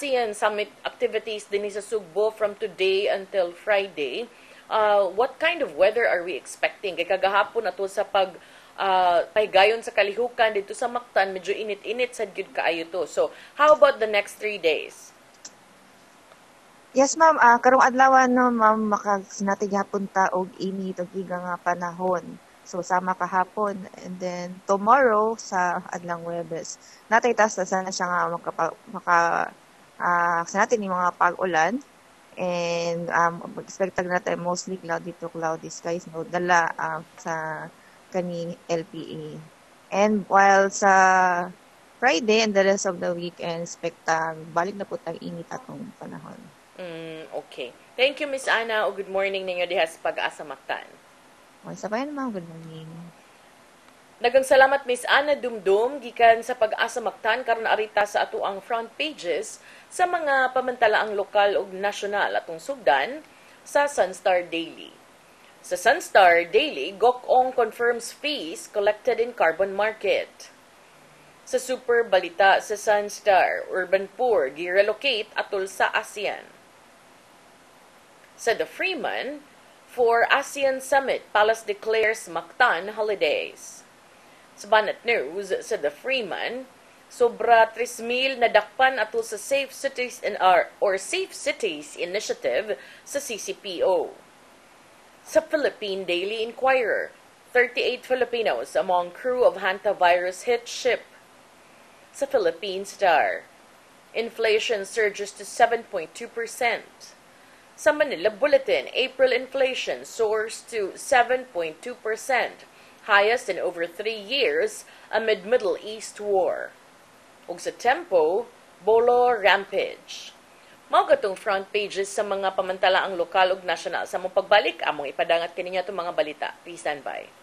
ASEAN Summit activities din sa Sugbo from today until Friday. What kind of weather are we expecting? Kay kagahapon ato sa paygayon sa kalihukan dito sa Mactan, medyo init-init sad gyud kaayo to. So, how about the next 3 days? Yes, ma'am. Karong adlaw no, ma'am, makagsinati gihapon ta og init og iga nga panahon. So, sama kahapon. And then, tomorrow, sa adlang Huwebes, natay taas na sana siya nga sa natin yung mga pag-ulan. And, mag-expect natin mostly cloudy skies, no, dala sa kani LPA. And while sa Friday and the rest of the weekend, balik na po tayo init atong panahon. Okay. Thank you, Miss Ana, o good morning ninyo diha sa Pag-asa Mactan. Sa bayan naman, good morning. Daghang salamat, Miss Ana Dumdum, gikan sa Pag-asa Mactan, karon arita sa ato ang front pages sa mga pamantalaang lokal ug nasyonal atong sugdan sa Sunstar Daily. Sa Sunstar Daily, Gokong confirms fees collected in carbon market. Sa Super Balita sa Sunstar, Urban Poor gi-relocate atol sa ASEAN. Sa The Freeman, for ASEAN Summit, Palace declares Mactan holidays. Sa Banat News, sa The Freeman, sobra 3,000 na dakpan ato sa Safe Cities Safe Cities Initiative sa CCPO. Sa Philippine Daily Inquirer, 38 Filipinos among crew of hantavirus hit ship. Sa Philippine Star, inflation surges to 7.2%. Sa Manila Bulletin, April inflation soars to 7.2%, highest in over 3 years amid Middle East war. Ug sa Tempo, Bolo Rampage. Mao gatong front pages sa mga pamantalaang lokal ug nasyonal. Sa mong pagbalik, among ipadangat kaninyo itong mga balita. Please stand by.